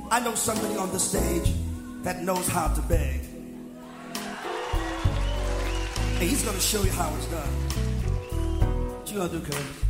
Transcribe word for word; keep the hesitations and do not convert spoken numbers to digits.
I know somebody on the stage that knows how to beg. And he's gonna show you how it's done. What you gonna do, Curtis?